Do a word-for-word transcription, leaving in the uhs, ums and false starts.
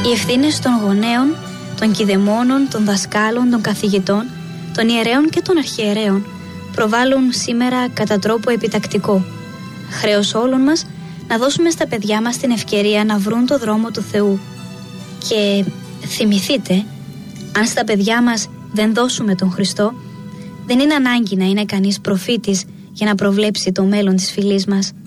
Οι ευθύνες των γονέων, των κηδεμόνων, των δασκάλων, των καθηγητών, των ιερέων και των αρχιερέων προβάλλουν σήμερα κατά τρόπο επιτακτικό. Χρέος όλων μας να δώσουμε στα παιδιά μας την ευκαιρία να βρουν το δρόμο του Θεού. Και θυμηθείτε, αν στα παιδιά μας δεν δώσουμε τον Χριστό, δεν είναι ανάγκη να είναι κανείς προφήτης για να προβλέψει το μέλλον της φυλής μας.